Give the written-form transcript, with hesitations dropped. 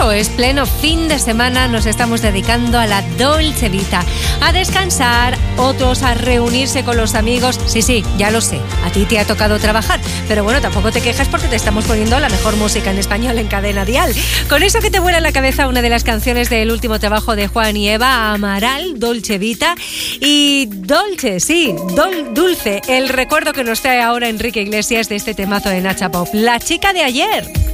eso, es pleno fin de semana, nos estamos dedicando a la Dolce Vita, a descansar, otros a reunirse con los amigos. Sí, ya lo sé, a ti te ha tocado trabajar, pero bueno, tampoco te quejes porque te estamos poniendo la mejor música en español en Cadena Dial. Con eso que te vuela en la cabeza una de las canciones del último trabajo de Juan y Eva, Amaral, Dolce Vita, y Dolce, sí, dulce, el recuerdo que nos trae ahora Enrique Iglesias de este temazo de Nacha Pop, La chica de ayer.